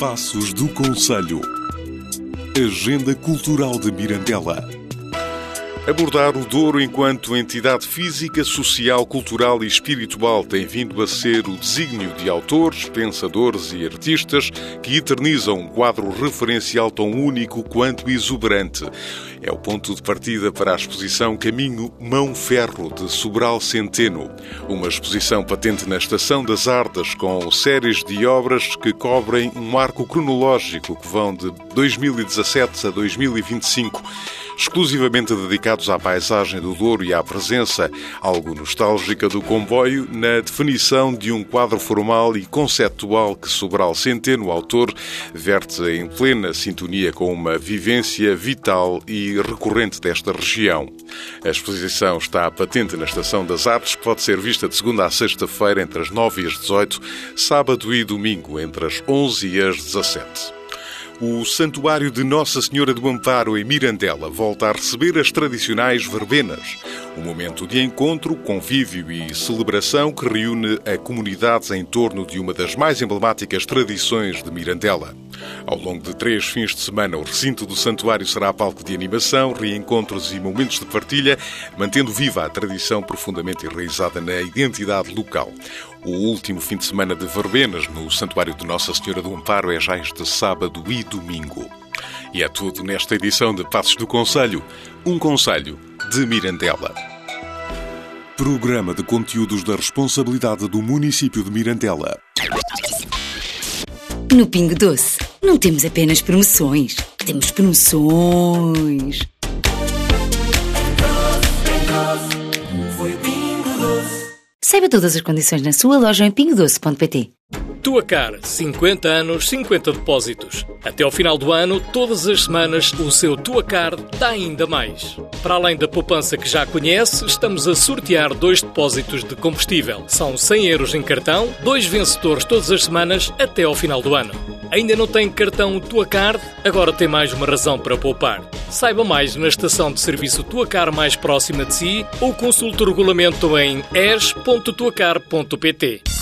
Passos do Conselho. Agenda Cultural de Mirandela. Abordar o Douro enquanto entidade física, social, cultural e espiritual tem vindo a ser o desígnio de autores, pensadores e artistas que eternizam um quadro referencial tão único quanto exuberante. É o ponto de partida para a exposição Caminho Mão Ferro, de Sobral Centeno. Uma exposição patente na Estação das Artes, com séries de obras que cobrem um arco cronológico que vão de 2017 a 2025. Exclusivamente dedicados à paisagem do Douro e à presença, algo nostálgica, do comboio na definição de um quadro formal e conceptual que Sobral Centeno, o autor, verte em plena sintonia com uma vivência vital e recorrente desta região. A exposição está patente na Estação das Artes, que pode ser vista de segunda a sexta-feira entre as 9 e as 18, sábado e domingo entre as 11 e as 17. O Santuário de Nossa Senhora do Amparo, em Mirandela, volta a receber as tradicionais verbenas. Um momento de encontro, convívio e celebração que reúne a comunidade em torno de uma das mais emblemáticas tradições de Mirandela. Ao longo de 3 fins de semana, o recinto do santuário será palco de animação, reencontros e momentos de partilha, mantendo viva a tradição profundamente enraizada na identidade local. O último fim de semana de verbenas no Santuário de Nossa Senhora do Amparo é já este sábado e domingo. E é tudo nesta edição de Passos do Conselho, um conselho de Mirandela. Programa de conteúdos da responsabilidade do município de Mirandela. No Pingo Doce, não temos apenas promoções, temos promoções. Saiba todas as condições na sua loja em pingodoce.pt. Tuacar, 50 anos, 50 depósitos. Até ao final do ano, todas as semanas, o seu Tuacar dá ainda mais. Para além da poupança que já conhece, estamos a sortear 2 depósitos de combustível. São 100 euros em cartão, 2 vencedores todas as semanas até ao final do ano. Ainda não tem cartão Tuacar? Agora tem mais uma razão para poupar. Saiba mais na estação de serviço Tuacar mais próxima de si ou consulte o regulamento em ers.tuacar.pt.